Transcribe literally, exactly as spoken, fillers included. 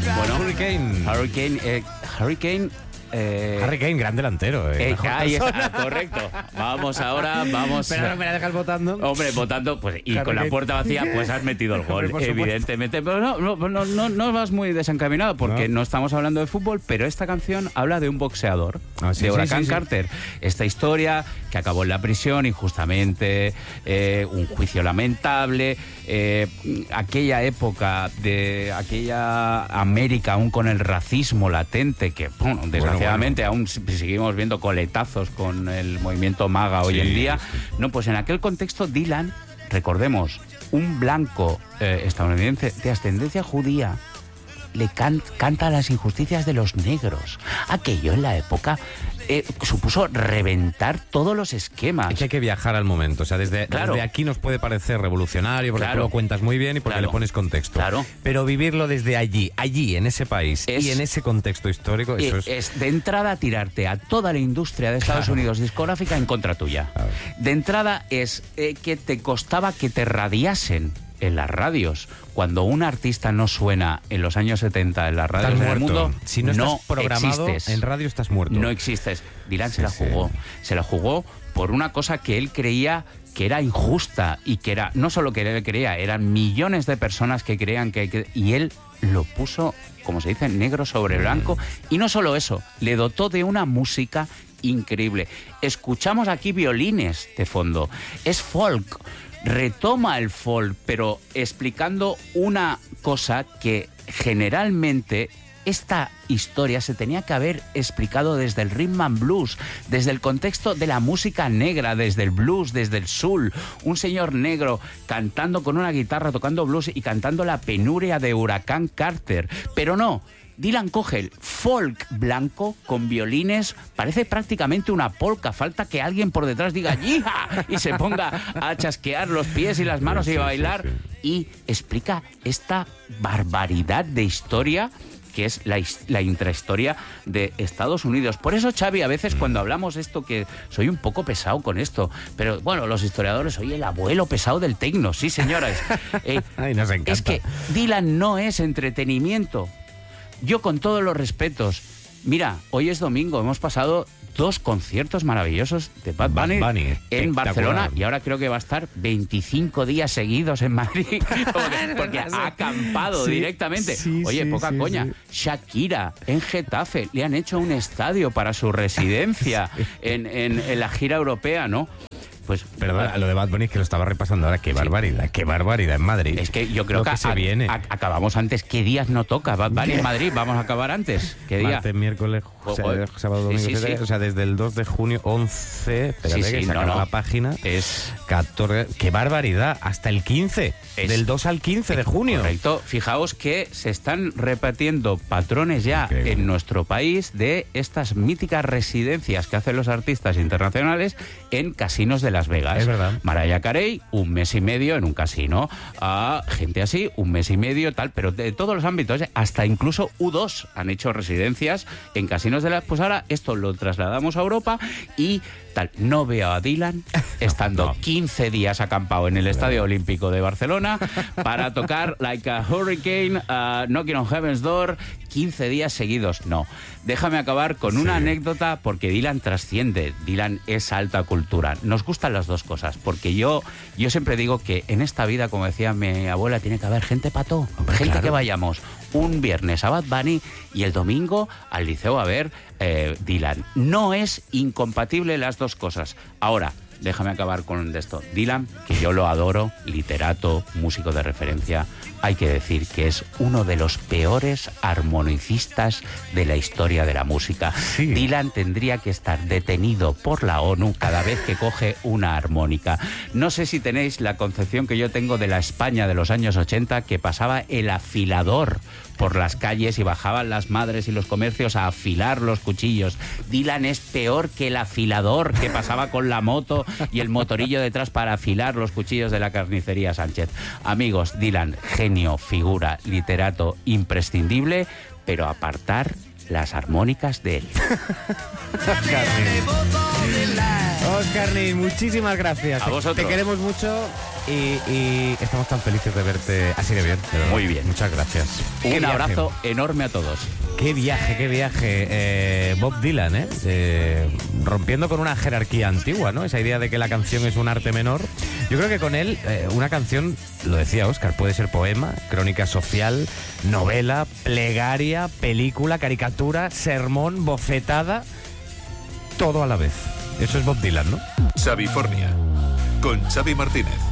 Bueno, Hurricane. Hurricane, eh, Hurricane. Eh, Harry Kane, gran delantero. Eh, eh, mejor ahí persona. está, correcto. Vamos ahora, vamos. Pero no me la dejas votando. Hombre, votando, pues, y Claro con que- la puerta vacía, pues has metido el gol, Hombre, por supuesto. evidentemente. Pero no, no, no, no, no vas muy desencaminado, porque no. No. no estamos hablando de fútbol, pero esta canción habla de un boxeador, Ah, sí, de sí, Huracán sí, sí. Carter. Esta historia que acabó en la prisión injustamente, eh, un juicio lamentable, eh, aquella época de aquella América aún con el racismo latente, que, bueno, desgraciadamente bueno. aún seguimos viendo coletazos con el movimiento MAGA hoy Sí, en día. sí. No, pues en aquel contexto Dylan, recordemos, un blanco eh, estadounidense de ascendencia judía, le can canta las injusticias de los negros. Aquello en la época eh, supuso reventar todos los esquemas. Es que hay que viajar al momento. O sea, desde, Claro. desde aquí nos puede parecer revolucionario porque Claro. tú lo cuentas muy bien y porque Claro. le pones contexto. Claro. Pero vivirlo desde allí, allí, en ese país Es- y en ese contexto histórico, eso Eh, es... es de entrada tirarte a toda la industria de Estados Claro. Unidos discográfica en contra tuya. Claro. De entrada es eh, que te costaba que te radiasen en las radios. Cuando un artista no suena en los años setenta en las radios Estás del muerto. mundo, Si no, estás programado existes. en radio, estás muerto. No existes. Dylan Sí, se la sí. jugó. Se la jugó por una cosa que él creía que era injusta y que era, no solo que él creía, eran millones de personas que creían que, que y él lo puso, como se dice, negro sobre blanco. Y no solo eso, le dotó de una música increíble. Escuchamos aquí violines de fondo. Es folk. Retoma el folk, pero explicando una cosa que generalmente esta historia se tenía que haber explicado desde el rhythm and blues, desde el contexto de la música negra, desde el blues, desde el soul. Un señor negro cantando con una guitarra, tocando blues y cantando la penuria de Huracán Carter. Pero no. Dylan coge el folk blanco con violines, parece prácticamente una polka, falta que alguien por detrás diga ¡yija! Y se ponga a chasquear los pies y las manos Sí, y a sí, bailar, sí. y explica esta barbaridad de historia que es la, his- la intrahistoria de Estados Unidos. Por eso, Xavi, a veces cuando hablamos esto, que soy un poco pesado con esto, pero bueno, los historiadores, soy el abuelo pesado del tecno, sí señores. Eh, Ay, nos encanta. es que Dylan no es entretenimiento. Yo, con todos los respetos, mira, hoy es domingo, hemos pasado dos conciertos maravillosos de Bad Bad Bunny, Bunny, en espectacular. Barcelona, y ahora creo que va a estar veinticinco días seguidos en Madrid, porque, porque ha acampado Sí, directamente. sí, Oye, sí, poca sí, coña, sí. Shakira en Getafe, le han hecho un estadio para su residencia en, en- en la gira europea, ¿no? Pues Perdona, lo de Bad Bunny es que lo estaba repasando ahora. Qué barbaridad, qué barbaridad en Madrid. es que yo creo Lo que, que se a- viene. a- acabamos antes. ¿Qué días no toca? Bad Bunny en Madrid, vamos a acabar antes. ¿Qué día? Martes, miércoles, O- sábado, o- sábado, domingo, sí, sí, etcétera. sí. O sea, desde el dos de junio, once, espérate Sí, que sí, se no, acaba no. la página, Es catorce, qué barbaridad, hasta el quince, Es- del dos al quince de junio. correcto. Fijaos que se están repitiendo patrones ya Increíble. en nuestro país de estas míticas residencias que hacen los artistas internacionales en casinos de Las Vegas. Es verdad. Mariah Carey, un mes y medio en un casino. A gente así, un mes y medio, tal, pero de todos los ámbitos, ¿eh? Hasta incluso U dos han hecho residencias en casinos de las... Pues ahora esto lo trasladamos a Europa y tal. No veo a Dylan estando no. quince días acampado en el Estadio Olímpico de Barcelona para tocar Like a Hurricane, uh, Knocking on Heaven's Door, quince días seguidos. No. Déjame acabar con una Sí. anécdota, porque Dylan trasciende. Dylan es alta cultura. Nos gustan las dos cosas, porque yo, yo siempre digo que en esta vida, como decía mi abuela, tiene que haber gente pato. Hombre, Gente claro. que vayamos un viernes a Bad Bunny y el domingo al liceo a ver eh, Dylan. No es incompatible las dos cosas. Ahora, déjame acabar con esto. Dylan, que yo lo adoro, literato, músico de referencia, hay que decir que es uno de los peores armonicistas de la historia de la música. Sí. Dylan tendría que estar detenido por la ONU cada vez que coge una armónica. No sé si tenéis la concepción que yo tengo de la España de los años ochenta, que pasaba el afilador por las calles y bajaban las madres y los comercios a afilar los cuchillos. Dylan es peor que el afilador que pasaba con la moto y el motorillo detrás para afilar los cuchillos de la carnicería Sánchez. Amigos, Dylan, genio, figura, literato imprescindible, pero apartar las armónicas de él. Oscar Charny, muchísimas gracias. A vosotros. Te queremos mucho y, y estamos tan felices de verte así de bien. De verdad. Muy bien. Muchas gracias. Un abrazo enorme a todos. Qué viaje, qué viaje. Eh, Bob Dylan, ¿eh? ¿eh? Rompiendo con una jerarquía antigua, ¿no? Esa idea de que la canción es un arte menor. Yo creo que con él, eh, una canción, lo decía Óscar, puede ser poema, crónica social, novela, plegaria, película, caricatura, sermón, bofetada, todo a la vez. Eso es Bob Dylan, ¿no? Xavifornia, con Xavi Martínez.